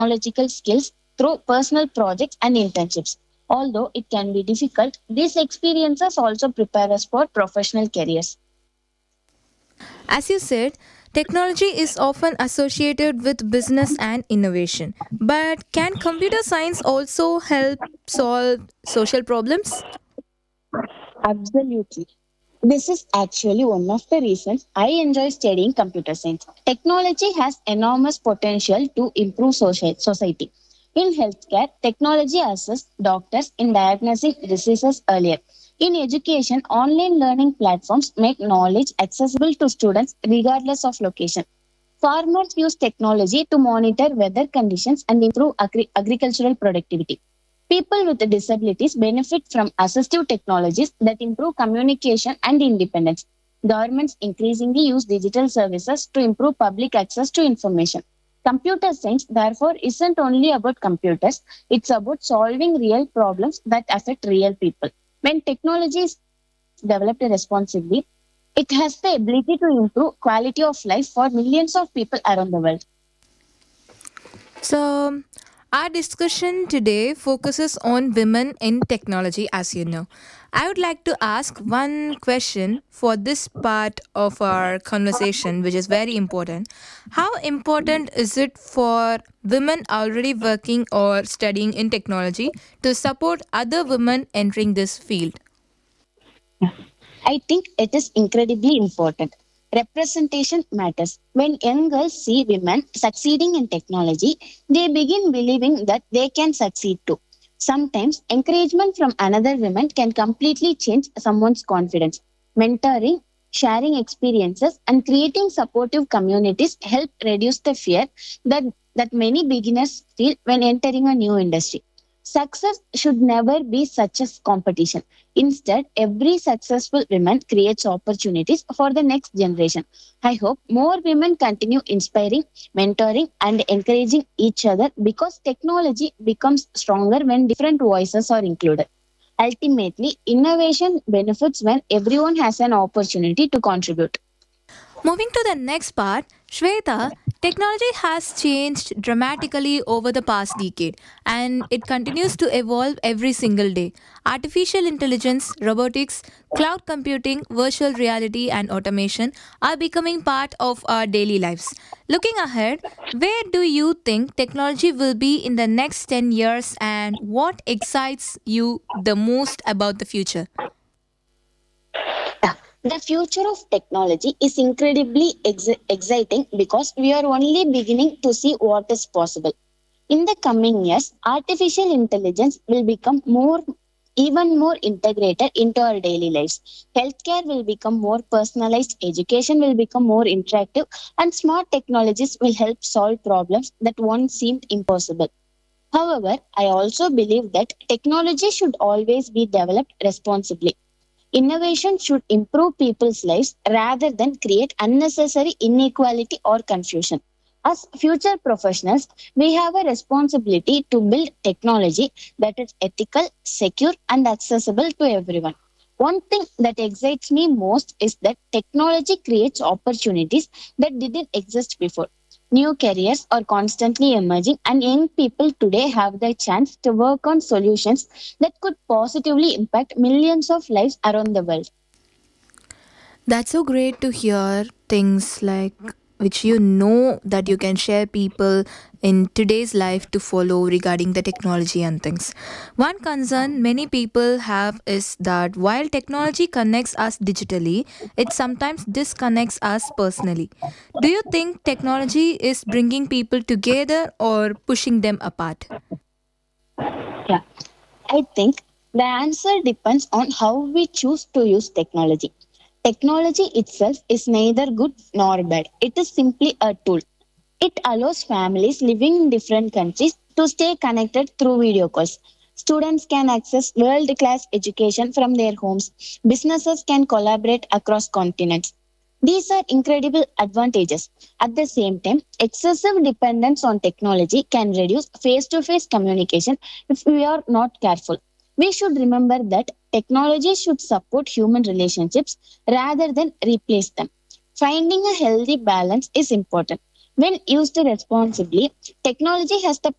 technological skills through personal projects and internships. Although it can be difficult, these experiences also prepare us for professional careers. As you said, technology is often associated with business and innovation. But can computer science also help solve social problems? Absolutely. This is actually one of the reasons I enjoy studying computer science. Technology has enormous potential to improve society. In healthcare, technology assists doctors in diagnosing diseases earlier. In education, online learning platforms make knowledge accessible to students regardless of location. Farmers use technology to monitor weather conditions and improve agricultural productivity. People with disabilities benefit from assistive technologies that improve communication and independence. Governments increasingly use digital services to improve public access to information. Computer science, therefore, isn't only about computers, it's about solving real problems that affect real people. When technology is developed responsibly, it has the ability to improve quality of life for millions of people around the world. So, our discussion today focuses on women in technology, as you know. I would like to ask one question for this part of our conversation, which is very important. How important is it for women already working or studying in technology to support other women entering this field? I think it is incredibly important. Representation matters. When young girls see women succeeding in technology, they begin believing that they can succeed too. Sometimes encouragement from another woman can completely change someone's confidence. Mentoring, sharing experiences, and creating supportive communities help reduce the fear that, that many beginners feel when entering a new industry. Success should never be such a competition. Instead, every successful woman creates opportunities for the next generation. I hope more women continue inspiring, mentoring, and encouraging each other because technology becomes stronger when different voices are included. Ultimately, innovation benefits when everyone has an opportunity to contribute. Moving to the next part, Shweta, technology has changed dramatically over the past decade and it continues to evolve every single day. Artificial intelligence, robotics, cloud computing, virtual reality, and automation are becoming part of our daily lives. Looking ahead, where do you think technology will be in the next 10 years and what excites you the most about the future? Yeah. The future of technology is incredibly exciting because we are only beginning to see what is possible. In the coming years, artificial intelligence will become even more integrated into our daily lives. Healthcare will become more personalized, education will become more interactive, and smart technologies will help solve problems that once seemed impossible. However, I also believe that technology should always be developed responsibly. Innovation should improve people's lives rather than create unnecessary inequality or confusion. As future professionals, we have a responsibility to build technology that is ethical, secure, and accessible to everyone. One thing that excites me most is that technology creates opportunities that didn't exist before. New careers are constantly emerging, and young people today have the chance to work on solutions that could positively impact millions of lives around the world. That's so great to hear things like which you know that you can share people in today's life to follow regarding the technology and things. One concern many people have is that while technology connects us digitally, it sometimes disconnects us personally. Do you think technology is bringing people together or pushing them apart? Yeah, I think the answer depends on how we choose to use technology. Technology itself is neither good nor bad. It is simply a tool. It allows families living in different countries to stay connected through video calls. Students can access world class education from their homes. Businesses can collaborate across continents. These are incredible advantages. At the same time, excessive dependence on technology can reduce face to face communication if we are not careful. We should remember that technology should support human relationships rather than replace them. Finding a healthy balance is important. When used responsibly, technology has the